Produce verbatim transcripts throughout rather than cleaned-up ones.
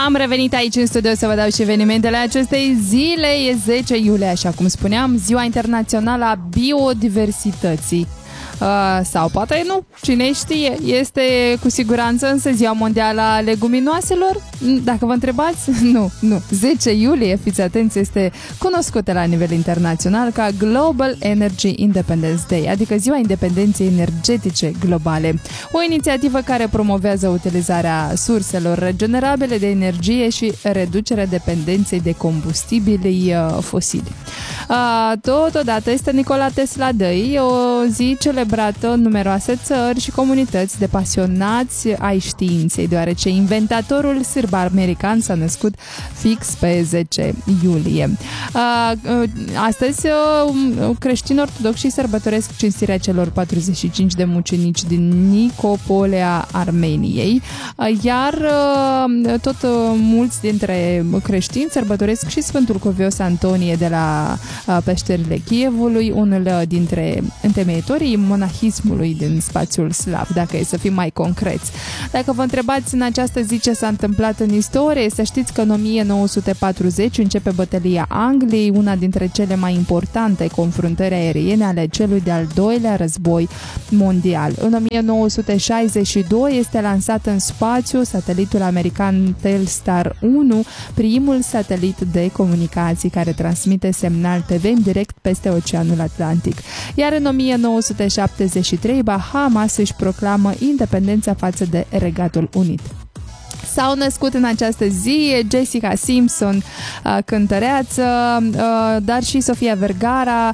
Am revenit aici în studio să vă dau și evenimentele acestei zile. E zece iulie, așa cum spuneam, Ziua Internațională a Biodiversității. Uh, sau poate nu, cine știe. Este cu siguranță însă Ziua Mondială a Leguminoaselor. Dacă vă întrebați, nu, nu. zece iulie, fiți atenți, este cunoscută la nivel internațional ca Global Energy Independence Day, adică Ziua Independenței Energetice Globale. O inițiativă care promovează utilizarea surselor regenerabile de energie și reducerea dependenței de combustibili uh, fosili. Uh, totodată este Nikola Tesla Day, o zi celebrată în numeroase țări și comunități de pasionați ai științei, deoarece inventatorul sârb-american s-a născut fix pe zece iulie. Astăzi, creștini ortodoxi sărbătoresc cinstirea celor patruzeci și cinci de mucenici din Nicopolea Armeniei, iar tot mulți dintre creștini sărbătoresc și Sfântul Cuvios Antonie de la peșterile Chievului, unul dintre întemeitorii monahismului din spațiul slav, dacă e să fim mai concreți. Dacă vă întrebați în această zi ce s-a întâmplat în istorie, să știți că în o mie nouă sute patruzeci începe bătălia Angliei, una dintre cele mai importante confruntări aeriene ale celui de-al doilea război mondial. În o mie nouă sute șaizeci și doi este lansat în spațiu satelitul american Telstar unu, primul satelit de comunicații care transmite semnal T V în direct peste Oceanul Atlantic. Iar în o mie nouă sute șaptezeci și trei, Bahamas își proclamă independența față de Regatul Unit. S-au născut în această zi Jessica Simpson, cântăreață, dar și Sofia Vergara,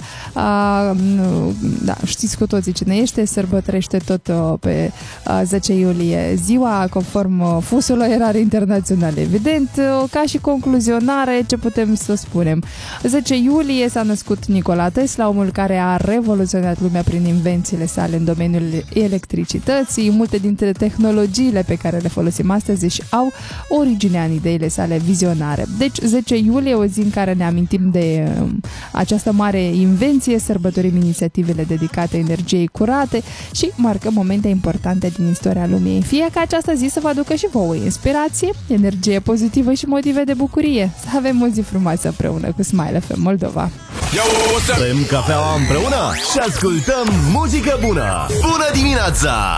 da, știți cu toții cine este, sărbătorește tot pe zece iulie ziua, conform fuselor orare internaționale. Evident, ca și concluzionare, ce putem să spunem? zece iulie s-a născut Nikola Tesla, omul care a revoluționat lumea prin invențiile sale în domeniul electricității. Multe dintre tehnologiile pe care le folosim astăzi și au originea în ideile sale vizionare. Deci zece iulie, o zi în care ne amintim de um, această mare invenție, sărbătorim inițiativele dedicate energiei curate și marcăm momente importante din istoria lumii. Fie ca această zi să vă aducă și vouă inspirație, energie pozitivă și motive de bucurie. Să avem o zi frumoasă împreună cu Smile F M Moldova. Bem cafeaua împreună și ascultăm muzică bună. Bună dimineața!